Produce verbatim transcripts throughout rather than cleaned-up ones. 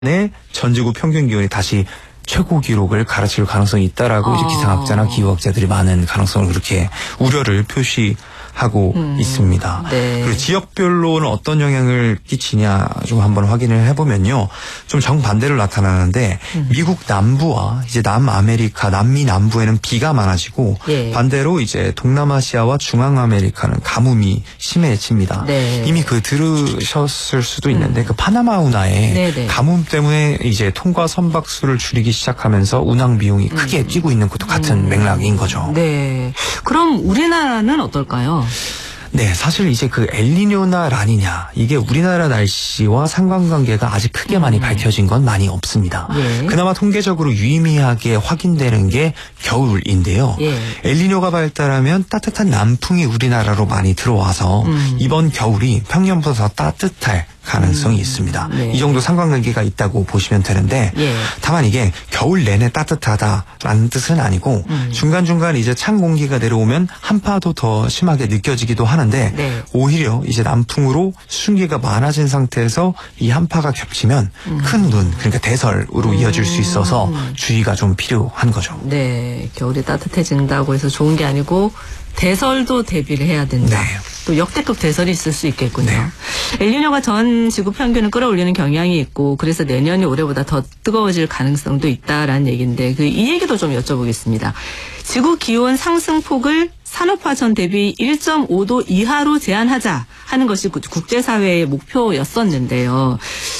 내 전지구 평균 기온이 다시 최고 기록을 갈아칠 가능성이 있다라고 이제 어. 기상학자나 기후학자들이 많은 가능성을 그렇게 우려를 표시하고 음. 있습니다. 네. 그리고 지역별로는 어떤 영향을 끼치냐 좀 한번 확인을 해보면요. 좀 정반대로 나타나는데 음. 미국 남부와 이제 남아메리카, 남미 남부에는 비가 많아지고 예. 반대로 이제 동남아시아와 중앙아메리카는 가뭄이 심해집니다. 네. 이미 그 들으셨을 수도 있는데 음. 그 파나마 운하에 네네. 가뭄 때문에 이제 통과 선박수를 줄이기 시작하면서 운항 비용이 음. 크게 뛰고 있는 것도 같은 음. 맥락인 거죠. 네. 그럼 우리나라는 어떨까요? 네, 사실 이제 그 엘니뇨나 라니냐 이게 우리나라 날씨와 상관관계가 아직 크게 많이 음. 밝혀진 건 많이 없습니다. 예. 그나마 통계적으로 유의미하게 확인되는 게 겨울인데요. 예. 엘니뇨가 발달하면 따뜻한 남풍이 우리나라로 많이 들어와서 음. 이번 겨울이 평년보다 더 따뜻할 가능성이 음. 있습니다. 네. 이 정도 상관관계가 있다고 보시면 되는데 예. 다만 이게 겨울 내내 따뜻하다라는 뜻은 아니고 음. 중간중간 이제 찬 공기가 내려오면 한파도 더 심하게 느껴지기도 하는데 네. 오히려 이제 남풍으로 수증기가 많아진 상태에서 이 한파가 겹치면 음. 큰 눈, 그러니까 대설으로 이어질 수 있어서 음. 주의가 좀 필요한 거죠. 네. 겨울이 따뜻해진다고 해서 좋은 게 아니고 대설도 대비를 해야 된다. 네. 또 역대급 대설이 있을 수 있겠군요. 네. 엘니뇨가 전 지구 평균을 끌어올리는 경향이 있고 그래서 내년이 올해보다 더 뜨거워질 가능성도 있다라는 얘기인데 그 이 얘기도 좀 여쭤보겠습니다. 지구 기온 상승폭을 산업화 전 대비 일 점 오 도 이하로 제한하자 하는 것이 국제사회의 목표였었는데요.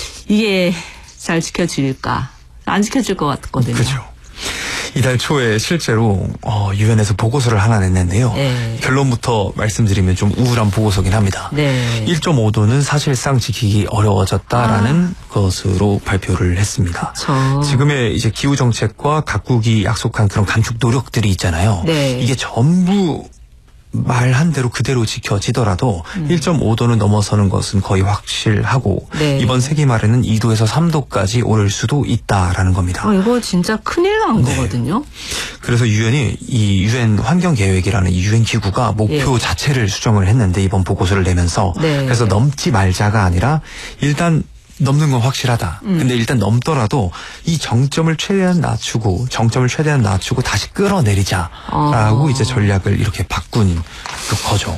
이게 잘 지켜질까? 안 지켜질 것 같거든요. 그렇죠. 이달 초에 실제로 어, 유엔에서 보고서를 하나 냈는데요. 네. 결론부터 말씀드리면 좀 우울한 보고서긴 합니다. 네. 일 점 오 도는 사실상 지키기 어려워졌다라는 아. 것으로 발표를 했습니다. 그쵸. 지금의 이제 기후 정책과 각국이 약속한 그런 감축 노력들이 있잖아요. 네. 이게 전부 말한 대로 그대로 지켜지더라도 음. 일 점 오 도는 넘어서는 것은 거의 확실하고 네. 이번 세기 말에는 이 도에서 삼 도까지 오를 수도 있다라는 겁니다. 어, 이거 진짜 큰일 난 네. 거거든요. 그래서 유엔이 이 유엔 환경계획이라는 이 유엔 기구가 목표 예. 자체를 수정을 했는데 이번 보고서를 내면서 네. 그래서 넘지 말자가 아니라 일단 넘는 건 확실하다. 음. 근데 일단 넘더라도 이 정점을 최대한 낮추고 정점을 최대한 낮추고 다시 끌어내리자라고 아. 이제 전략을 이렇게 바꾼 그 거죠.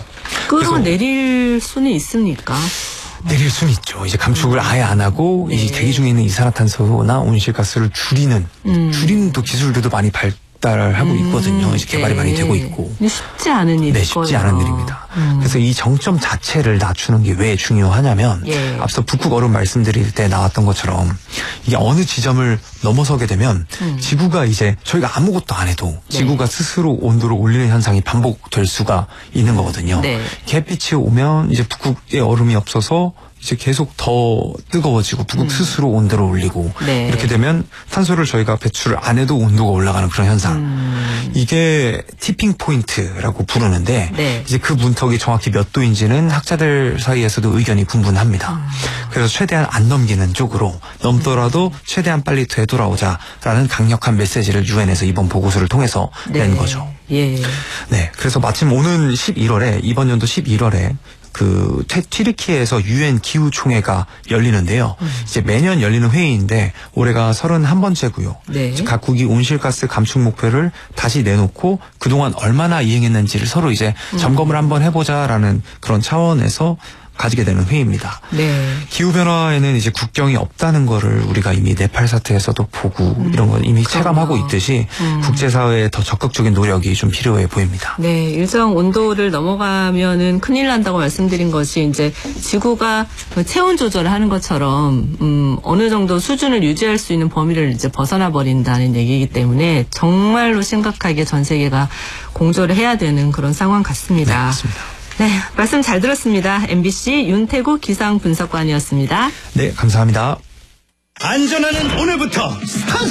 끌어내릴 수는 있습니까? 내릴 수는 있죠. 이제 감축을 아예 안 하고 네. 이 대기 중에 있는 이산화탄소나 온실가스를 줄이는 음. 줄이는 또 기술들도 많이 발달하고 음. 있거든요. 이제 개발이 네. 많이 되고 있고. 근데 쉽지 않은 일이에요. 네, 쉽지 않은 일입니다. 음. 그래서 이 정점 자체를 낮추는 게 왜 중요하냐면 예. 앞서 북극 얼음 말씀드릴 때 나왔던 것처럼 이게 어느 지점을 넘어서게 되면 음. 지구가 이제 저희가 아무것도 안 해도 네. 지구가 스스로 온도를 올리는 현상이 반복될 수가 있는 거거든요. 네. 햇빛이 오면 이제 북극의 얼음이 없어서 이제 계속 더 뜨거워지고 북극 음. 스스로 온도를 올리고 네. 이렇게 되면 탄소를 저희가 배출을 안 해도 온도가 올라가는 그런 현상. 음. 이게 티핑 포인트라고 부르는데 네. 이제 그 문턱이 정확히 몇 도인지는 학자들 사이에서도 의견이 분분합니다. 음. 그래서 최대한 안 넘기는 쪽으로 넘더라도 음. 최대한 빨리 되돌아오자라는 강력한 메시지를 유엔에서 이번 보고서를 통해서 네. 낸 거죠. 예. 네, 그래서 마침 오는 십일월에 이번 연도 십일월에 그 튀르키예에서 유엔 기후총회가 열리는데요. 음. 이제 매년 열리는 회의인데 올해가 서른한 번째고요. 네. 각국이 온실가스 감축 목표를 다시 내놓고 그동안 얼마나 이행했는지를 서로 이제 음. 점검을 한번 해보자라는 그런 차원에서 가지게 되는 회의입니다. 네. 기후변화에는 이제 국경이 없다는 거를 우리가 이미 네팔 사태에서도 보고 음, 이런 걸 이미 그럼요. 체감하고 있듯이 음. 국제사회의 더 적극적인 노력이 좀 필요해 보입니다. 네, 일정 온도를 넘어가면은 큰일 난다고 말씀드린 것이 이제 지구가 그 체온 조절을 하는 것처럼 음, 어느 정도 수준을 유지할 수 있는 범위를 이제 벗어나 버린다는 얘기이기 때문에 정말로 심각하게 전 세계가 공조를 해야 되는 그런 상황 같습니다. 네, 맞습니다. 네, 말씀 잘 들었습니다. 엠비씨 윤태국 기상분석관이었습니다. 네, 감사합니다. 안전하는 오늘부터 스타트!